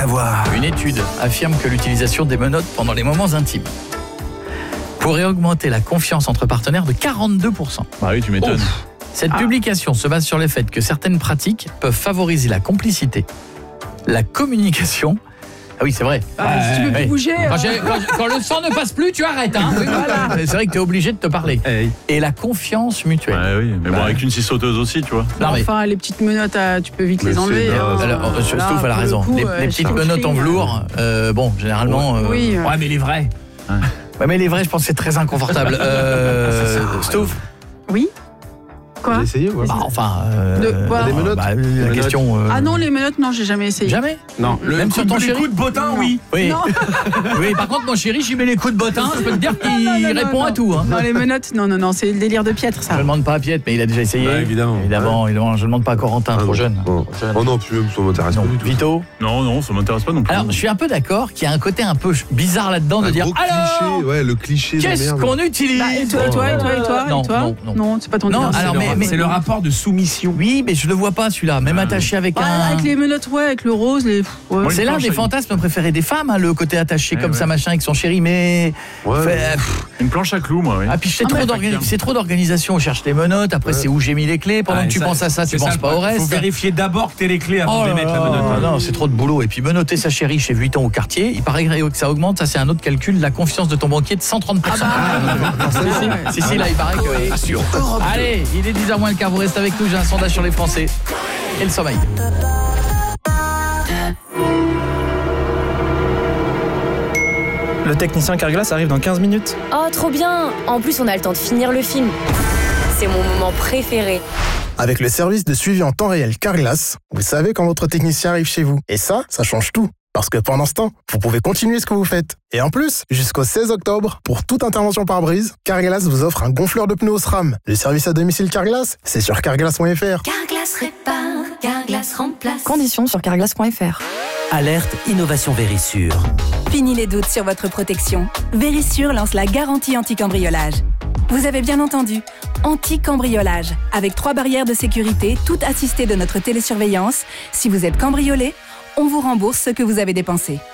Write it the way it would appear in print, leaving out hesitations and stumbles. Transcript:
Une étude affirme que l'utilisation des menottes pendant les moments intimes pourrait augmenter la confiance entre partenaires de 42%. Bah oui, tu m'étonnes. Cette publication se base sur le fait que certaines pratiques peuvent favoriser la complicité, la communication. Ah oui, c'est vrai. Si tu veux plus bouger. Quand le sang ne passe plus, tu arrêtes. Hein. Oui, voilà. C'est vrai que tu es obligé de te parler. Et la confiance mutuelle. Ouais, oui, mais bon, avec une scie sauteuse aussi, tu vois. Non, mais... Enfin, les petites menottes, tu peux vite les enlever. Stouff, elle a raison. Les petites menottes en velours, bon, généralement... Oui. Ouais, mais les vraies. Ouais, mais les vrais, je pense que c'est très inconfortable. Stouff. Oui. Quoi ? J'ai essayé ou pas De quoi ? Des menottes la question... Ah non, les menottes, non, j'ai jamais essayé. Jamais ? Non. Même sur ton chéri ? Les coups de bottin, oui. Oui. Oui, par contre, mon chéri, j'y mets les coups de bottin, je peux te dire qu'il répond à tout. Hein. Non, les menottes, non, c'est le délire de Pietre, ça. Je ne demande pas à Pietre, mais il a déjà essayé. Bah, évidemment. Évidemment, je ne demande pas à Corentin, trop jeune. Oh non, puis même ça m'intéresse pas du tout. Vito ? Non, ça m'intéresse pas non plus. Alors, je suis un peu d'accord qu'il y a un côté un peu bizarre là-dedans de dire alors, cliché, ouais, le cliché de qu'est-ce merde. qu'on utilise ? Et toi ? Non, c'est pas ton délire. Non, alors, mais C'est le rapport de soumission. oui, mais je le vois pas celui-là, même attaché avec un... Avec les menottes, avec le rose, les... Ouais. C'est l'un des fantasmes préférés des femmes, hein, le côté attaché comme ça, machin, avec son chéri, mais... Une planche à clous, moi, oui. Ah, puis c'est trop d'organisation, on cherche les menottes, après c'est où j'ai mis les clés, pendant que tu penses à ça, tu penses pas au reste. Faut vérifier d'abord que t'aies les clés avant de les mettre la menotte. Non, c'est trop de boulot. Et puis menotter sa chérie chez Vuitton au quartier, il paraît que ça augmente, ça c'est un autre calcul, la confiance de ton banquier de 130%. Si, là, il paraît que... Sur Europe 2. Allez, il est 10h moins le quart, vous restez avec nous, j'ai un sondage sur les Français et le sommeil. Le technicien Carglass arrive dans 15 minutes. Oh, trop bien! En plus, on a le temps de finir le film. C'est mon moment préféré. Avec le service de suivi en temps réel Carglass, vous savez quand votre technicien arrive chez vous. Et ça change tout. Parce que pendant ce temps, vous pouvez continuer ce que vous faites. Et en plus, jusqu'au 16 octobre, pour toute intervention par-brise, Carglass vous offre un gonfleur de pneus SRAM. Le service à domicile Carglass, c'est sur carglass.fr. Carglass répare, Carglass remplace. Conditions sur carglass.fr. Alerte Innovation Vérissure. Fini les doutes sur votre protection. Vérissure lance la garantie anti-cambriolage. Vous avez bien entendu, anti-cambriolage. Avec 3 barrières de sécurité, toutes assistées de notre télésurveillance. Si vous êtes cambriolé, on vous rembourse ce que vous avez dépensé.